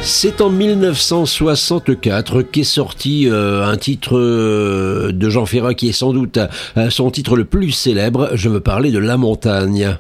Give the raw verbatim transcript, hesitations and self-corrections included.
C'est en mille neuf cent soixante-quatre qu'est sorti euh, un titre euh, de Jean Ferrat qui est sans doute euh, son titre le plus célèbre. Je veux parler de La Montagne.